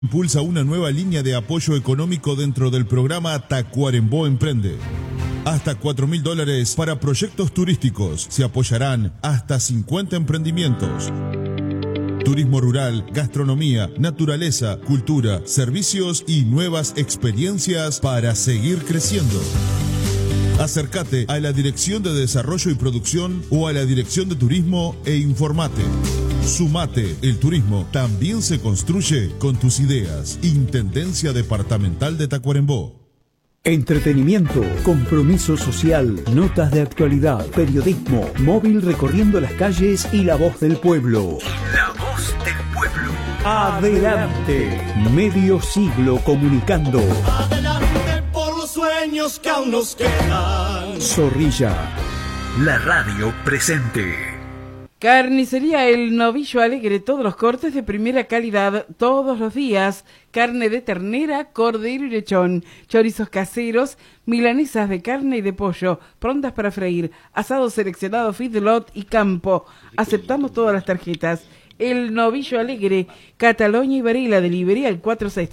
Impulsa una nueva línea de apoyo económico dentro del programa Tacuarembó Emprende. Hasta $4.000 para proyectos turísticos. Se apoyarán hasta 50 emprendimientos. Turismo rural, gastronomía, naturaleza, cultura, servicios y nuevas experiencias para seguir creciendo. Acércate a la Dirección de Desarrollo y Producción o a la Dirección de Turismo e informate. Sumate, el turismo también se construye con tus ideas. Intendencia Departamental de Tacuarembó. Entretenimiento, compromiso social, notas de actualidad, periodismo, móvil recorriendo las calles y la voz del pueblo. La voz del pueblo. Adelante. Medio siglo comunicando. Adelante por los sueños que aún nos quedan. Zorrilla. La radio presente. Carnicería El Novillo Alegre, todos los cortes de primera calidad, todos los días. Carne de ternera, cordero y lechón, chorizos caseros, milanesas de carne y de pollo, prontas para freír, asado seleccionado, feedlot y campo. Aceptamos todas las tarjetas. El Novillo Alegre, Cataluña y Varela, delivery al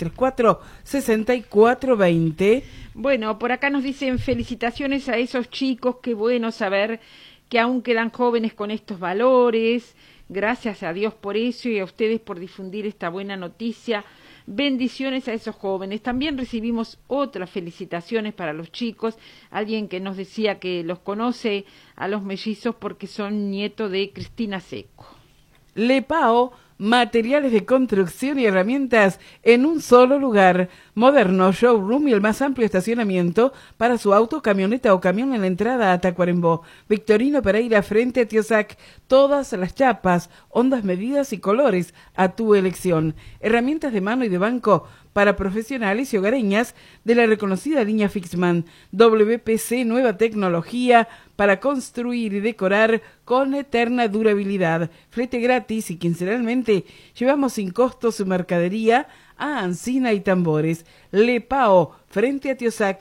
4634-6420. Bueno, por acá nos dicen felicitaciones a esos chicos, qué bueno saber que aún quedan jóvenes con estos valores. Gracias a Dios por eso y a ustedes por difundir esta buena noticia. Bendiciones a esos jóvenes. También recibimos otras felicitaciones para los chicos. Alguien que nos decía que los conoce a los mellizos porque son nietos de Cristina Seco. Lepao, materiales de construcción y herramientas en un solo lugar. Moderno showroom y el más amplio estacionamiento para su auto, camioneta o camión en la entrada a Tacuarembó. Victorino Pereira frente a Tiosac. Todas las chapas, ondas, medidas y colores a tu elección. Herramientas de mano y de banco para profesionales y hogareñas de la reconocida línea Fixman. WPC, nueva tecnología para construir y decorar con eterna durabilidad. Flete gratis y quincenalmente llevamos sin costo su mercadería a Ancina y Tambores. Lepao, frente a Tiosac,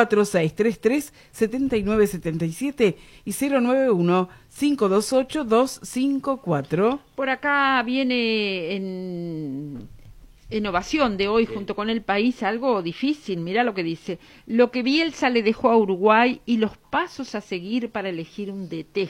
4633-7977 y 091-528-254. Por acá viene en Innovación de hoy, junto con El País, algo difícil. Mira lo que dice: lo que Bielsa le dejó a Uruguay y los pasos a seguir para elegir un DT.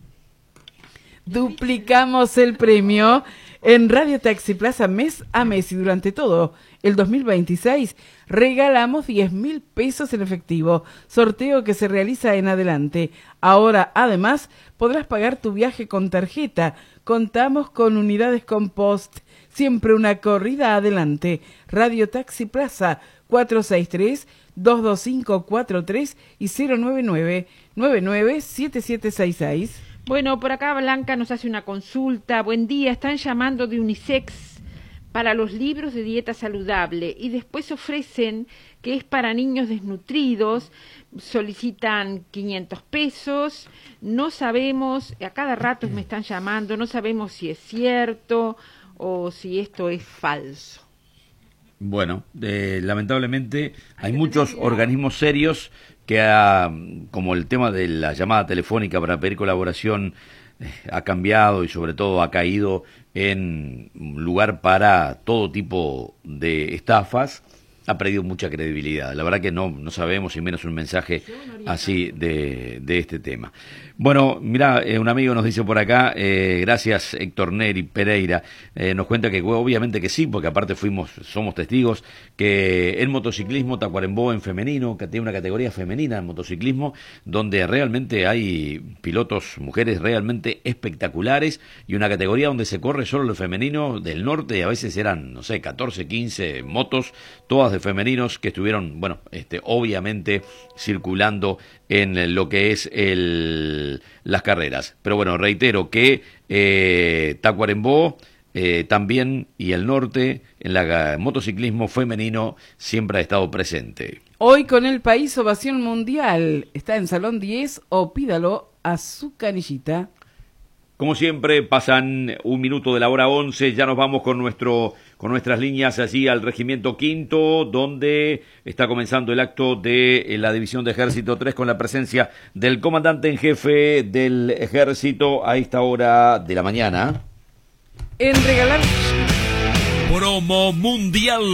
Duplicamos el premio en Radio Taxi Plaza mes a mes y durante todo el 2026 regalamos 10.000 pesos en efectivo, sorteo que se realiza en adelante. Ahora, además, podrás pagar tu viaje con tarjeta. Contamos con unidades con post, siempre una corrida adelante. Radio Taxi Plaza 463-22543 y 099-997766. Bueno, por acá Blanca nos hace una consulta. Buen día, están llamando de Unisex para los libros de dieta saludable y después ofrecen que es para niños desnutridos, solicitan 500 pesos, no sabemos, a cada rato me están llamando, no sabemos si es cierto o si esto es falso. Bueno, lamentablemente hay muchos organismos serios que como el tema de la llamada telefónica para pedir colaboración ha cambiado y sobre todo ha caído en lugar para todo tipo de estafas, ha perdido mucha credibilidad. La verdad que no sabemos, y menos un mensaje así de este tema. Bueno, mirá, un amigo nos dice por acá, gracias Héctor Neri Pereira, nos cuenta que obviamente que sí, porque aparte somos testigos, que en motociclismo Tacuarembó en femenino, que tiene una categoría femenina en motociclismo, donde realmente hay pilotos, mujeres realmente espectaculares, y una categoría donde se corre solo lo femenino del norte, y a veces eran, no sé, 14, 15 motos, todas de femeninos que estuvieron, bueno, obviamente circulando en lo que es las carreras. Pero bueno, reitero que Tacuarembó también y el norte en la motociclismo femenino siempre ha estado presente. Hoy con El País, ovación mundial. Está en Salón 10 o pídalo a su canillita. Como siempre, pasan un minuto de la hora 11, ya nos vamos con nuestras líneas allí al Regimiento Quinto, donde está comenzando el acto de la División de Ejército 3 con la presencia del comandante en jefe del Ejército a esta hora de la mañana. En regalar... Promo Mundial.